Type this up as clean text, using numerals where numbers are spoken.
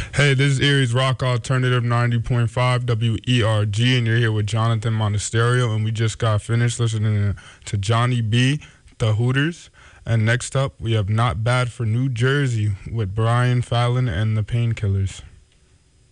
Hey, this is Erie's Rock Alternative 90.5 WERG, and you're here with Jonathan Monasterio, and we just got finished listening to Johnny B, The Hooters. And next up, we have Not Bad for New Jersey with Brian Fallon and the Painkillers.